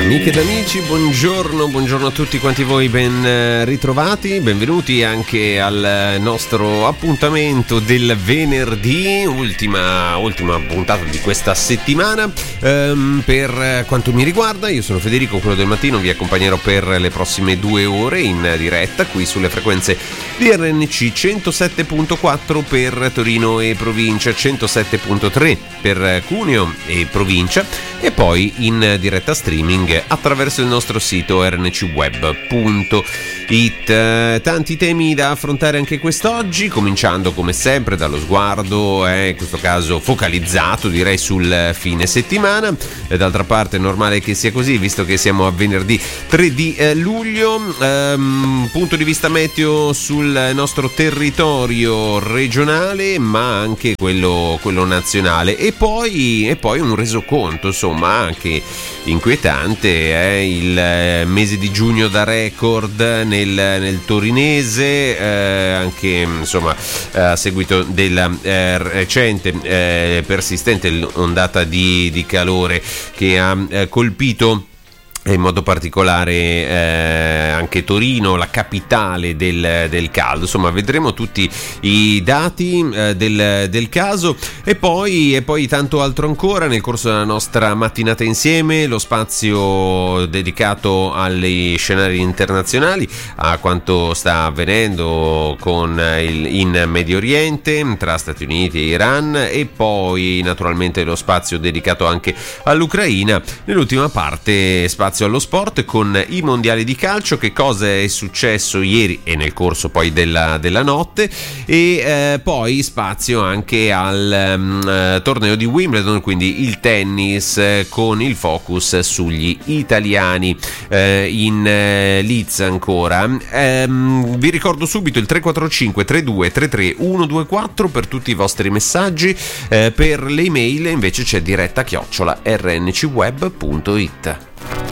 Amiche ed amici, buongiorno a tutti quanti voi, ben ritrovati, benvenuti anche al nostro appuntamento del venerdì, ultima puntata di questa settimana. Per quanto mi riguarda, io sono Federico, quello del mattino, vi accompagnerò per le prossime 2 ore in diretta qui sulle frequenze di RNC 107.4 per Torino e provincia, 107.3 per Cuneo e provincia, e poi in diretta streaming attraverso il nostro sito rncweb.it. Tanti temi da affrontare anche quest'oggi, cominciando come sempre dallo sguardo, in questo caso focalizzato direi sul fine settimana. D'altra parte è normale che sia così, visto che siamo a venerdì 3 di luglio. Punto di vista meteo sul nostro territorio regionale, ma anche quello nazionale, e poi un resoconto insomma anche inquietante. È il mese di giugno da record nel torinese, anche insomma a seguito della recente persistente ondata di calore che ha colpito in modo particolare anche Torino, la capitale del caldo. Insomma, vedremo tutti i dati del caso e poi tanto altro ancora nel corso della nostra mattinata insieme. Lo spazio dedicato agli scenari internazionali, a quanto sta avvenendo in Medio Oriente tra Stati Uniti e Iran, e poi naturalmente lo spazio dedicato anche all'Ucraina. Nell'ultima parte spazio allo sport con i mondiali di calcio, che cosa è successo ieri e nel corso poi della notte, e poi spazio anche al torneo di Wimbledon, quindi il tennis, con il focus sugli italiani in Leeds ancora. Vi ricordo subito il 345 32 33 124 per tutti i vostri messaggi. Per le email invece c'è diretta @rncweb.it.